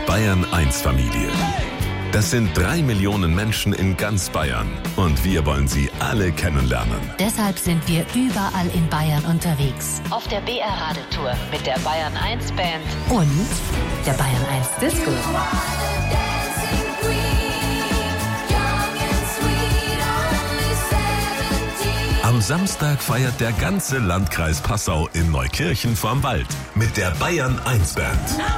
Bayern 1 Familie. Das sind 3 Millionen Menschen in ganz Bayern und wir wollen sie alle kennenlernen. Deshalb sind wir überall in Bayern unterwegs. Auf der BR-Radeltour mit der Bayern 1 Band und der Bayern 1 Disco. Am Samstag feiert der ganze Landkreis Passau in Neukirchen vorm Wald mit der Bayern 1 Band.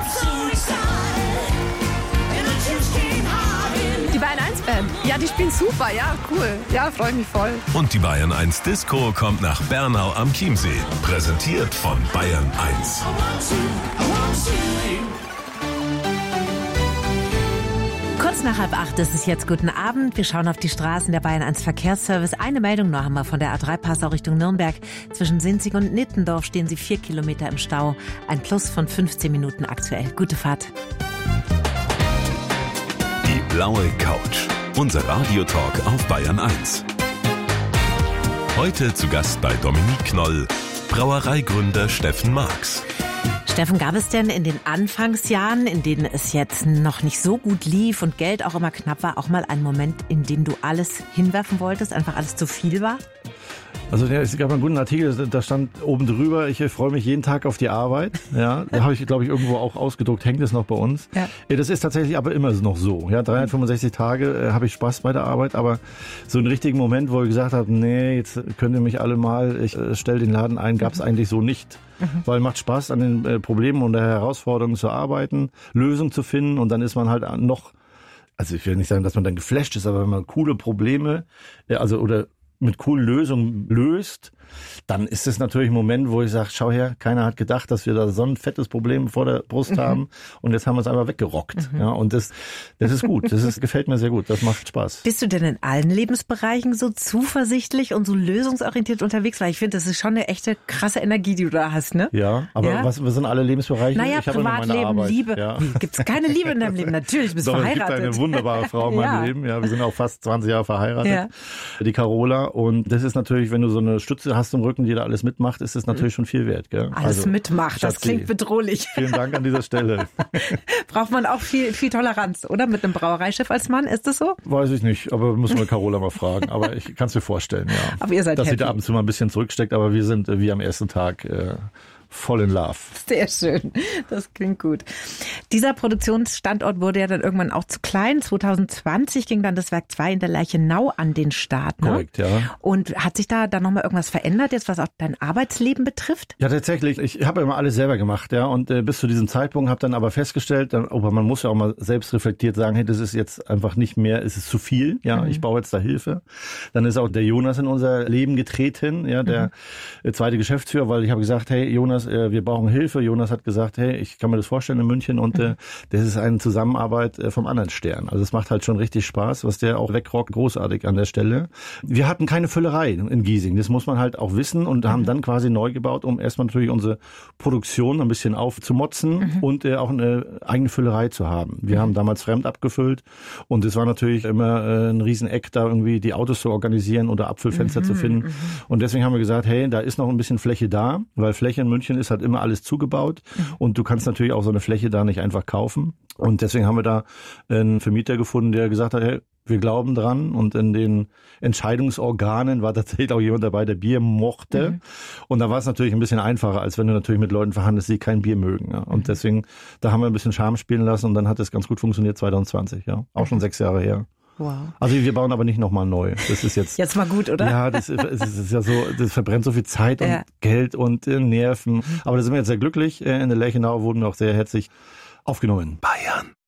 Die Bayern 1 Band, ja, die spielen super, ja, cool. Ja, freue mich voll. Und die Bayern 1 Disco kommt nach Bernau am Chiemsee. Präsentiert von Bayern 1. Kurz nach 7:30 ist es jetzt. Guten Abend. Wir schauen auf die Straßen der Bayern 1 Verkehrsservice. Eine Meldung noch haben wir von der A3 Passau Richtung Nürnberg. Zwischen Sinzig und Nittendorf stehen Sie 4 Kilometer im Stau. Ein Plus von 15 Minuten aktuell. Gute Fahrt. Die blaue Couch. Unser Radiotalk auf Bayern 1. Heute zu Gast bei Dominique Knoll, Brauereigründer Steffen Marx. Steffen, gab es denn in den Anfangsjahren, in denen es jetzt noch nicht so gut lief und Geld auch immer knapp war, auch mal einen Moment, in dem du alles hinwerfen wolltest, einfach alles zu viel war? Also es gab einen guten Artikel, da stand oben drüber, ich freue mich jeden Tag auf die Arbeit. Ja, da habe ich, glaube ich, irgendwo auch ausgedruckt, hängt es noch bei uns. Ja. Das ist tatsächlich aber immer noch so. Ja, 365 Tage habe ich Spaß bei der Arbeit, aber so einen richtigen Moment, wo ich gesagt habe, nee, jetzt könnt ihr mich alle mal, ich stelle den Laden ein, gab es eigentlich so nicht. Weil macht Spaß, an den Problemen und der Herausforderungen zu arbeiten, Lösungen zu finden und dann ist man halt noch, also ich will nicht sagen, dass man dann geflasht ist, aber wenn man coole Probleme, oder mit coolen Lösungen löst, dann ist es natürlich ein Moment, wo ich sage, schau her, keiner hat gedacht, dass wir da so ein fettes Problem vor der Brust haben und jetzt haben wir es einfach weggerockt. Ja, und das ist gut, gefällt mir sehr gut, das macht Spaß. Bist du denn in allen Lebensbereichen so zuversichtlich und so lösungsorientiert unterwegs? Weil ich finde, das ist schon eine echte krasse Energie, die du da hast, ne? Ja, aber was sind alle Lebensbereiche? Naja, ich Privatleben, Liebe. Ja. Gibt's keine Liebe in deinem Leben? Natürlich, bist du verheiratet. Es gibt eine wunderbare Frau in meinem Leben. Ja, wir sind auch fast 20 Jahre verheiratet. Ja. Die Carola. Und das ist natürlich, wenn du so eine Stütze hast im Rücken, die da alles mitmacht, ist das natürlich schon viel wert. Gell? Alles mitmacht, das klingt bedrohlich. Vielen Dank an dieser Stelle. Braucht man auch viel Toleranz, oder? Mit einem Brauereichef als Mann, ist das so? Weiß ich nicht, aber müssen wir Carola mal fragen. Aber ich kann es mir vorstellen, ja. Aber ihr seid dass happy. Sie da ab und zu mal ein bisschen zurücksteckt, aber wir sind wie am ersten Tag voll in Love. Sehr schön, das klingt gut. Dieser Produktionsstandort wurde ja dann irgendwann auch zu klein. 2020 ging dann das Werk 2 in der Leichenau an den Start. Ne? Korrekt, ja. Und hat sich da dann nochmal irgendwas verändert, jetzt was auch dein Arbeitsleben betrifft? Ja, tatsächlich. Ich habe immer alles selber gemacht, ja. Und bis zu diesem Zeitpunkt habe dann aber festgestellt, aber man muss ja auch mal selbst reflektiert sagen, hey, das ist jetzt einfach nicht mehr, es ist zu viel. Ja, ich brauche jetzt da Hilfe. Dann ist auch der Jonas in unser Leben getreten, ja, der zweite Geschäftsführer, weil ich habe gesagt, hey, Jonas, wir brauchen Hilfe. Jonas hat gesagt, hey, ich kann mir das vorstellen in München und das ist eine Zusammenarbeit vom anderen Stern. Also es macht halt schon richtig Spaß, was der auch wegrockt, großartig an der Stelle. Wir hatten keine Füllerei in Giesing, das muss man halt auch wissen und haben dann quasi neu gebaut, um erstmal natürlich unsere Produktion ein bisschen aufzumotzen und auch eine eigene Füllerei zu haben. Wir haben damals fremd abgefüllt und es war natürlich immer ein Rieseneck, da irgendwie die Autos zu organisieren oder Abfüllfenster zu finden. Und deswegen haben wir gesagt, hey, da ist noch ein bisschen Fläche da, weil Fläche in München ist halt immer alles zugebaut und du kannst natürlich auch so eine Fläche da nicht einfach kaufen. Und deswegen haben wir da einen Vermieter gefunden, der gesagt hat, hey, wir glauben dran. Und in den Entscheidungsorganen war tatsächlich auch jemand dabei, der Bier mochte. Und da war es natürlich ein bisschen einfacher, als wenn du natürlich mit Leuten verhandelst, die kein Bier mögen. Ja. Und deswegen, da haben wir ein bisschen Charme spielen lassen und dann hat es ganz gut funktioniert 2020. Ja, auch schon 6 Jahre her. Wow. Also wir bauen aber nicht nochmal neu. Das ist jetzt mal gut, oder? Ja, das ist ja so, das verbrennt so viel Zeit und Geld und Nerven. Aber da sind wir jetzt sehr glücklich. In der Leichenau wurden wir auch sehr herzlich aufgenommen. Bayern